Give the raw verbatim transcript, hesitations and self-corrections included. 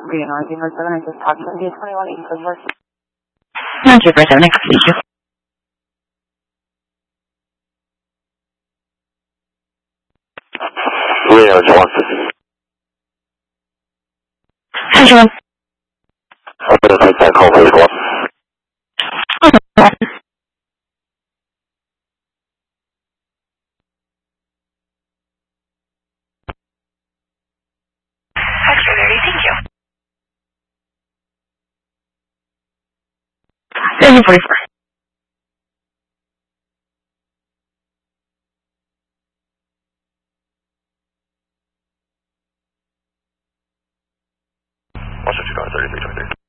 Reading on zero seven, I just talked to the twenty-one East Coast. one two four seven, next speaker. Rio, John. Hi, John. I'm going to take that call, please, one. Actually, Larry, thank you. seven forty-four. one sixty-five, thirty-three twenty-three.